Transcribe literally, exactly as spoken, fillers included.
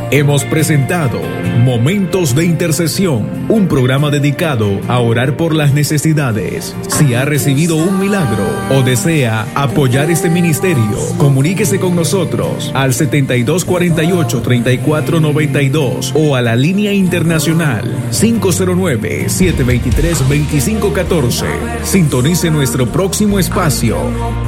Hemos presentado Momentos de Intercesión, un programa dedicado a orar por las necesidades. Si ha recibido un milagro o desea apoyar este ministerio, comuníquese con nosotros al setenta y dos cuarenta y ocho, treinta y cuatro noventa y dos o a la línea internacional cinco cero nueve, siete dos tres, dos cinco uno cuatro. Sintonice nuestro próximo espacio.